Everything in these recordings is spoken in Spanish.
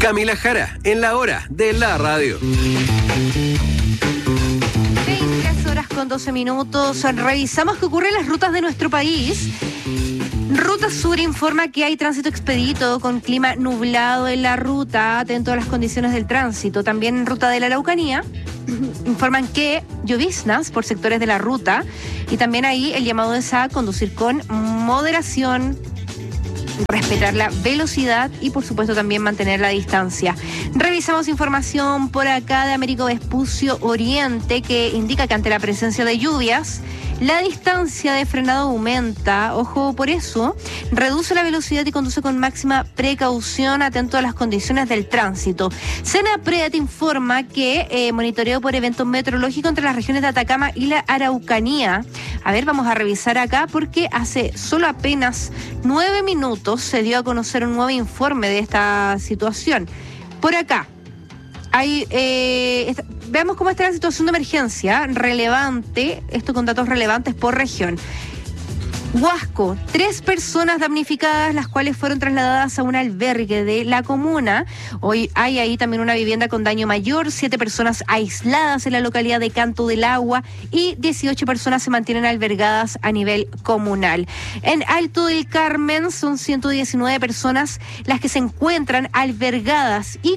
Camila Jara, en la hora de la radio. 23 horas con 12 minutos. Revisamos qué ocurre en las rutas de nuestro país. Ruta Sur informa que hay tránsito expedito con clima nublado en la ruta, atento a las condiciones del tránsito. También en ruta de la Araucanía informan que lloviznas por sectores de la ruta y también ahí el llamado es a conducir con moderación, respetar la velocidad y por supuesto también mantener la distancia. Revisamos información por acá de Américo Vespucio Oriente que indica que ante la presencia de lluvias la distancia de frenado aumenta. Ojo por eso, reduce la velocidad y conduce con máxima precaución, atento a las condiciones del tránsito. Senapred informa que monitoreo por eventos meteorológicos entre las regiones de Atacama y la Araucanía. A ver, vamos a revisar acá porque hace solo apenas 9 minutos se dio a conocer un nuevo informe de esta situación. Por acá hay, veamos cómo está la situación de emergencia relevante, esto con datos relevantes por región. Huasco, 3 personas damnificadas, las cuales fueron trasladadas a un albergue de la comuna. Hoy hay ahí también una vivienda con daño mayor, 7 personas aisladas en la localidad de Canto del Agua y 18 personas se mantienen albergadas a nivel comunal. En Alto del Carmen son 119 personas las que se encuentran albergadas y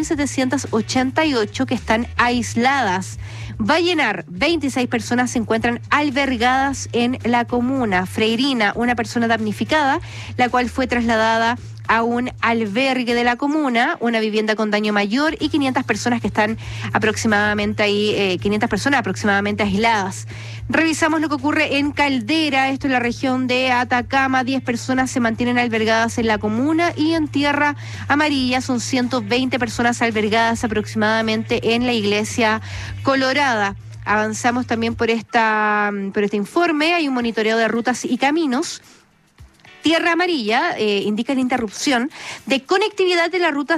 4.788 que están aisladas. Vallenar, 26 personas se encuentran albergadas en la comuna. Freirina, una persona damnificada, la cual fue trasladada a un albergue de la comuna, una vivienda con daño mayor y 500 personas que están aproximadamente ahí, 500 personas aproximadamente aisladas. Revisamos lo que ocurre en Caldera, esto es la región de Atacama, 10 personas se mantienen albergadas en la comuna y en Tierra Amarilla son 120 personas albergadas aproximadamente en la Iglesia Colorada. Avanzamos también por este informe, hay un monitoreo de rutas y caminos. Tierra Amarilla indica la interrupción de conectividad de la ruta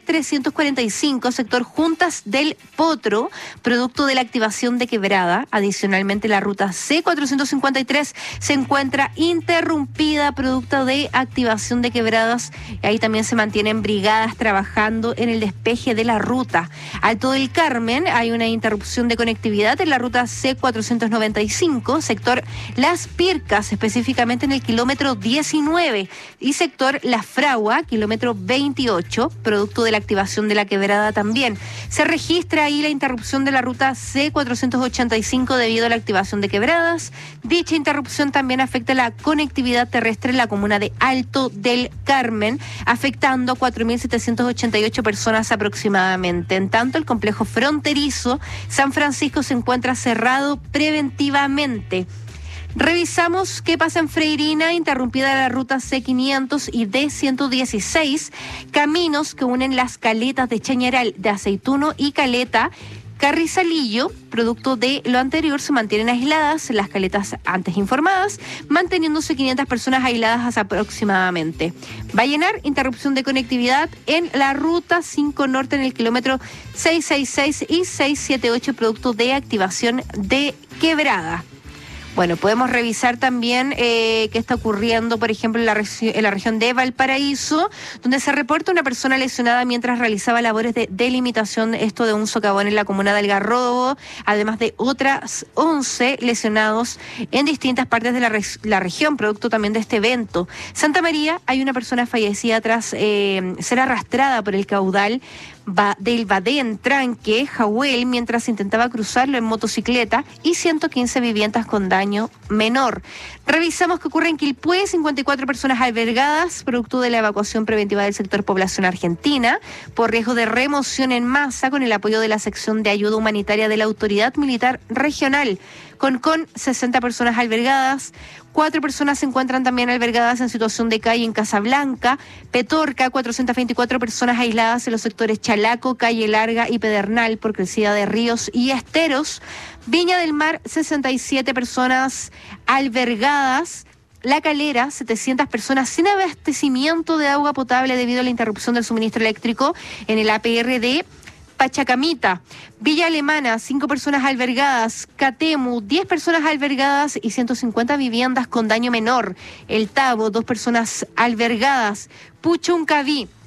C345, sector Juntas del Potro, producto de la activación de quebrada. Adicionalmente, la ruta C453 se encuentra interrumpida, producto de activación de quebradas. Ahí también se mantienen brigadas trabajando en el despeje de la ruta. Alto del Carmen, hay una interrupción de conectividad en la ruta C495, sector Las Pircas, específicamente en el kilómetro 19 y sector La Fragua, kilómetro 28, producto de la activación de la quebrada también. Se registra ahí la interrupción de la ruta C485 debido a la activación de quebradas. Dicha interrupción también afecta la conectividad terrestre en la comuna de Alto del Carmen, afectando a 4.788 personas aproximadamente. En tanto, el complejo fronterizo San Francisco se encuentra cerrado preventivamente. Revisamos qué pasa en Freirina, interrumpida la ruta C500 y D116, caminos que unen las caletas de Chañaral, de Aceituno y Caleta Carrizalillo. Producto de lo anterior, se mantienen aisladas las caletas antes informadas, manteniéndose 500 personas aisladas aproximadamente. Vallenar, interrupción de conectividad en la ruta 5 Norte en el kilómetro 666 y 678, producto de activación de quebrada. Bueno, podemos revisar también qué está ocurriendo, por ejemplo, en la región de Valparaíso, donde se reporta una persona lesionada mientras realizaba labores de delimitación, esto de un socavón en la comuna de Algarrobo, además de otras 11 lesionados en distintas partes de la región, producto también de este evento. Santa María, hay una persona fallecida tras ser arrastrada por el caudal del Badén Tranque, Jahuel, mientras intentaba cruzarlo en motocicleta y 115 viviendas con daño menor. Revisamos qué ocurre en Quilpué, 54 personas albergadas, producto de la evacuación preventiva del sector población argentina, por riesgo de remoción en masa con el apoyo de la sección de ayuda humanitaria de la Autoridad Militar Regional. Con 60 personas albergadas, 4 personas se encuentran también albergadas en situación de calle en Casablanca, Petorca, 424 personas aisladas en los sectores Chalaco, Calle Larga y Pedernal por crecida de ríos y esteros, Viña del Mar, 67 personas albergadas, La Calera, 700 personas sin abastecimiento de agua potable debido a la interrupción del suministro eléctrico en el APR de Pachacamita, Villa Alemana, 5 personas albergadas, Catemu, 10 personas albergadas y 150 viviendas con daño menor, El Tabo, 2 personas albergadas, Puchuncaví,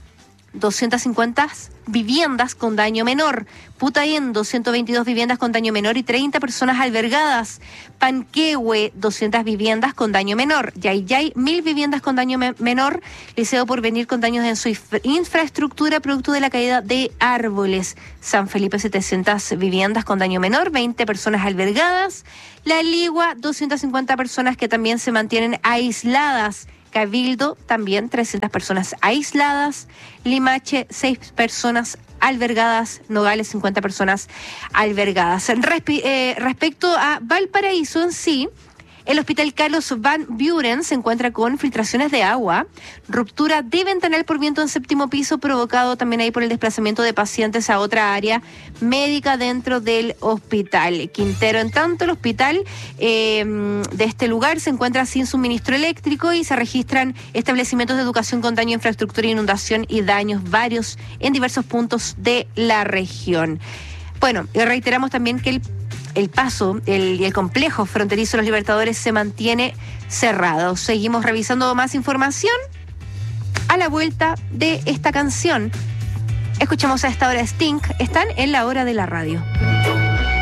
250 viviendas con daño menor. Putaendo, 122 viviendas con daño menor y 30 personas albergadas. Panquehue, 200 viviendas con daño menor. Yayay, 1000 viviendas con daño menor. Liceo Porvenir con daños en su infraestructura producto de la caída de árboles. San Felipe, 700 viviendas con daño menor, 20 personas albergadas. La Ligua, 250 personas que también se mantienen aisladas. Cabildo, también 300 personas aisladas. Limache, 6 personas albergadas. Nogales, 50 personas albergadas. Respecto a Valparaíso en sí, el Hospital Carlos Van Buren se encuentra con filtraciones de agua, ruptura de ventanal por viento en 7º piso, provocado también ahí por el desplazamiento de pacientes a otra área médica dentro del hospital. Quintero, en tanto, el hospital de este lugar se encuentra sin suministro eléctrico y se registran establecimientos de educación con daño a infraestructura, inundación y daños varios en diversos puntos de la región. Bueno, y reiteramos también que el paso y el complejo fronterizo de los Libertadores se mantiene cerrado. Seguimos revisando más información a la vuelta de esta canción. Escuchamos a esta hora Sting. Están en la hora de la radio.